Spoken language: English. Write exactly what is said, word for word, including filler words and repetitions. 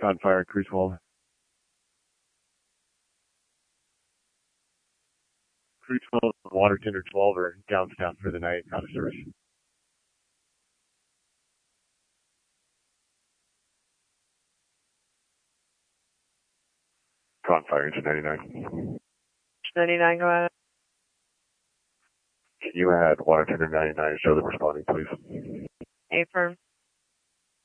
Gunfire, Cruise twelve. Cruise twelve, Water Tender twelve or downtown for the night, out of service. Gunfire, engine ninety-nine. ninety-nine, go ahead. Can you add Water Tender ninety-nine, show them responding, please? Affirm.